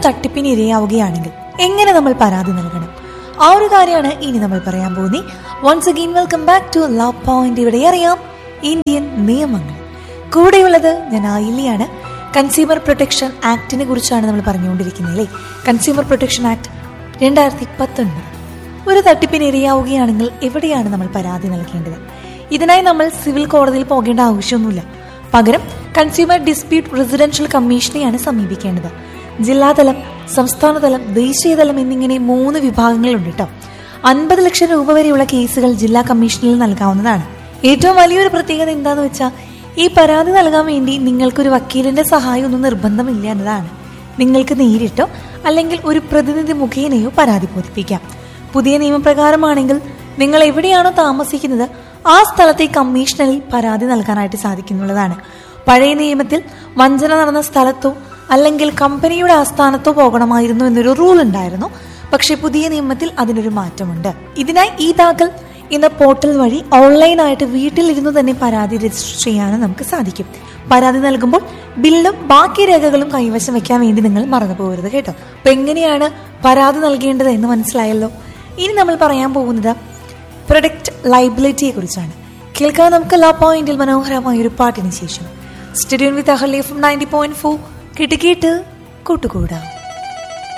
തട്ടിപ്പിന് ഇരയാവുകയാണെങ്കിൽ എങ്ങനെ നമ്മൾ പരാതി നൽകണം? ആ ഒരു കാര്യമാണ് ഇനി നമ്മൾ പറയാൻ പോകുന്നത്. Once again welcome back to law point. ഇവിടെ അറിയാം ഇന്ത്യൻ നിയമങ്ങൾ. കൂടെയുള്ളത് ഞാൻ ആയില്ലിയാണ്. കൺസ്യൂമർ പ്രൊട്ടക്ഷൻ ആക്ടിനെ കുറിച്ചാണ് നമ്മൾ പറഞ്ഞുകൊണ്ടിരിക്കുന്നത് അല്ലേ. Consumer protection act 2019. ഒരു തട്ടിപ്പിന് ഇരയാവുകയാണെങ്കിൽ എവിടെയാണ് നമ്മൾ പരാതി നൽകേണ്ടത്? ഇതിനായി നമ്മൾ സിവിൽ കോടതിയിൽ പോകേണ്ട ആവശ്യമൊന്നുമില്ല. പകരം കൺസ്യൂമർ ഡിസ്പ്യൂട്ട് റെസിഡൻഷ്യൽ കമ്മീഷനെയാണ് സമീപിക്കേണ്ടത്. ജില്ലാതലം, സംസ്ഥാനതലം, ദേശീയതലം എന്നിങ്ങനെ 3 വിഭാഗങ്ങളുണ്ട് കേട്ടോ. 50 ലക്ഷം രൂപ വരെയുള്ള കേസുകൾ ജില്ലാ കമ്മീഷനിൽ നൽകാവുന്നതാണ്. ഏറ്റവും വലിയൊരു പ്രത്യേകത എന്താന്ന് വെച്ചാൽ ഈ പരാതി നൽകാൻ വേണ്ടി നിങ്ങൾക്കൊരു വക്കീലിന്റെ സഹായം ഒന്നും നിർബന്ധമില്ല എന്നതാണ്. നിങ്ങൾക്ക് നേരിട്ടോ അല്ലെങ്കിൽ ഒരു പ്രതിനിധി മുഖേനയോ പരാതി ബോധിപ്പിക്കാം. പുതിയ നിയമപ്രകാരമാണെങ്കിൽ നിങ്ങൾ എവിടെയാണോ താമസിക്കുന്നത് ആ സ്ഥലത്തെ കമ്മീഷണറിൽ പരാതി നൽകാനായിട്ട് സാധിക്കുന്നുള്ളതാണ്. പഴയ നിയമത്തിൽ വഞ്ചന നടന്ന സ്ഥലത്തോ അല്ലെങ്കിൽ കമ്പനിയുടെ ആസ്ഥാനത്തോ പോകണമായിരുന്നു എന്നൊരു റൂൾ ഉണ്ടായിരുന്നു. പക്ഷെ പുതിയ നിയമത്തിൽ അതിനൊരു മാറ്റമുണ്ട്. ഇതിനായി ഈ ദാഖൽ എന്ന പോർട്ടൽ വഴി ഓൺലൈനായിട്ട് വീട്ടിലിരുന്ന് തന്നെ പരാതി രജിസ്റ്റർ ചെയ്യാനും നമുക്ക് സാധിക്കും. പരാതി നൽകുമ്പോൾ ബില്ലും ബാക്കി രേഖകളും കൈവശം വെക്കാൻ വേണ്ടി നിങ്ങൾ മറന്നു പോകരുത് കേട്ടോ. അപ്പൊ എങ്ങനെയാണ് പരാതി നൽകേണ്ടത് എന്ന് മനസ്സിലായല്ലോ. ഇനി നമ്മൾ പറയാൻ പോകുന്നത് പ്രൊഡക്റ്റ് ലയബിലിറ്റിയെ കുറിച്ചാണ്. കേൾക്കാൻ നമുക്ക് ലോ പോയിന്റിൽ മനോഹരമായ ഒരു പാട്ടിന് ശേഷം. സ്റ്റേഡിയം വിത്ത് അഹല്യ FM 90.4 കേട്ട് കൂട്ടുകൂടാം.